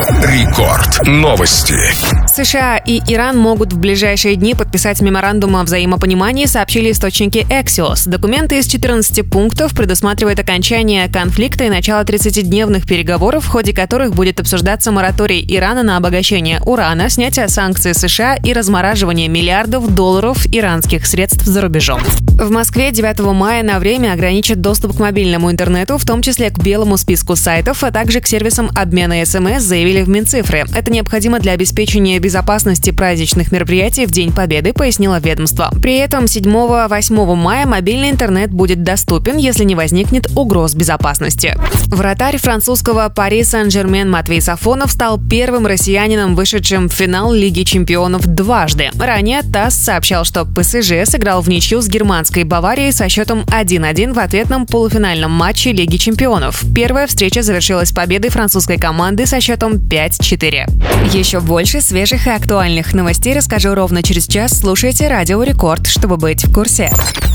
Рекорд. Новости. США и Иран могут в ближайшие дни подписать меморандум о взаимопонимании, сообщили источники Axios. Документы из 14 пунктов предусматривают окончание конфликта и начало 30-дневных переговоров, в ходе которых будет обсуждаться мораторий Ирана на обогащение урана, снятие санкций США и размораживание миллиардов долларов иранских средств за рубежом. В Москве 9 мая на время ограничат доступ к мобильному интернету, в том числе к белому списку сайтов, а также к сервисам обмена СМС, заявили в Минцифры. Это необходимо для обеспечения безопасности праздничных мероприятий в День Победы, пояснило ведомство. При этом 7-8 мая мобильный интернет будет доступен, если не возникнет угроз безопасности. Вратарь французского Пари Сен-Жермен Матвей Сафонов стал первым россиянином, вышедшим в финал Лиги чемпионов дважды. Ранее ТАСС сообщал, что ПСЖ сыграл в ничью с германской Баварией со счетом 1-1 в ответном полуфинальном матче Лиги чемпионов. Первая встреча завершилась победой французской команды со счетом 5-4. Еще больше свежих и актуальных новостей расскажу ровно через час. Слушайте Радио Рекорд, чтобы быть в курсе.